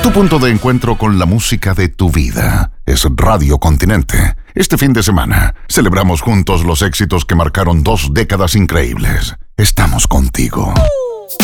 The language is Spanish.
Tu punto de encuentro con la música de tu vida es Radio Continente. Este fin de semana celebramos juntos los éxitos que marcaron 2 décadas increíbles. Estamos contigo.